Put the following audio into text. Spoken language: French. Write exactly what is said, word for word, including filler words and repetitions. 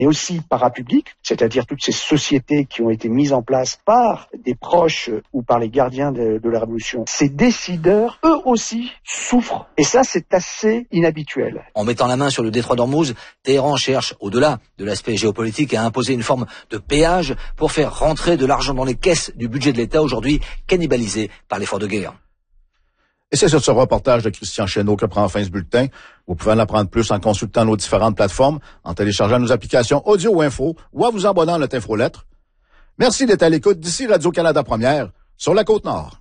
mais aussi parapubliques, c'est-à-dire toutes ces sociétés qui ont été mises en place par des proches ou par les gardiens de, de la Révolution. Ces décideurs, eux aussi, souffrent. Et ça, c'est assez inhabituel. En mettant la main sur le détroit d'Ormuz, Téhéran cherche, au-delà de l'aspect géopolitique, à imposer une forme de péage pour faire rentrer de l'argent dans les caisses du budget de l'État, aujourd'hui cannibalisé par l'effort de guerre. Et c'est sur ce reportage de Christian Chesneau que prend fin ce bulletin. Vous pouvez en apprendre plus en consultant nos différentes plateformes, en téléchargeant nos applications audio ou info, ou en vous abonnant à notre infolettre. Merci d'être à l'écoute d'ici Radio-Canada Première, sur la Côte-Nord.